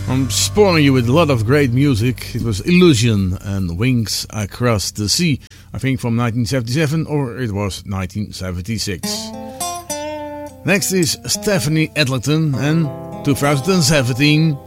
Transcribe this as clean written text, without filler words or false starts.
I'm spoiling you with a lot of great music. It was Illusion and Wings Across the Sea. I think from 1977 or it was 1976. Next is Stephanie Edlington and 2017